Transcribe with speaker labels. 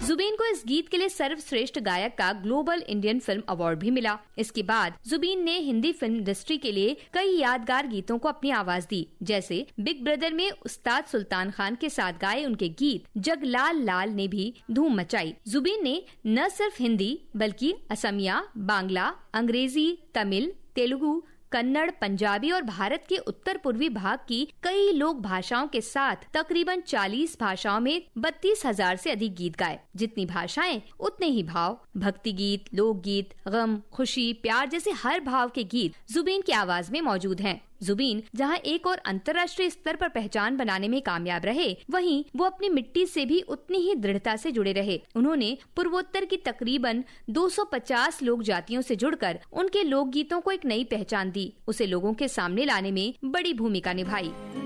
Speaker 1: जुबीन को इस गीत के लिए सर्वश्रेष्ठ गायक का ग्लोबल इंडियन फिल्म अवार्ड भी मिला। इसके बाद जुबीन ने हिंदी फिल्म इंडस्ट्री के लिए कई यादगार गीतों को अपनी आवाज दी, जैसे बिग ब्रदर में उस्ताद सुल्तान खान के साथ गाए उनके गीत जगलाल लाल ने भी धूम मचाई। जुबीन ने न सिर्फ हिंदी बल्कि असमिया, बांग्ला, अंग्रेजी, तमिल, तेलुगु, कन्नड़, पंजाबी और भारत के उत्तर पूर्वी भाग की कई लोक भाषाओं के साथ तकरीबन 40 भाषाओं में 32,000 से अधिक गीत गाए। जितनी भाषाएं उतने ही भाव। भक्ति गीत, लोकगीत, गम, खुशी, प्यार जैसे हर भाव के गीत जुबीन की आवाज में मौजूद हैं। जुबीन जहां एक और अंतर्राष्ट्रीय स्तर पर पहचान बनाने में कामयाब रहे, वहीं वो अपनी मिट्टी से भी उतनी ही दृढ़ता से जुड़े रहे। उन्होंने पूर्वोत्तर की तकरीबन 250 लोक जातियों से जुड़कर उनके लोकगीतों को एक नई पहचान दी, उसे लोगों के सामने लाने में बड़ी भूमिका निभाई।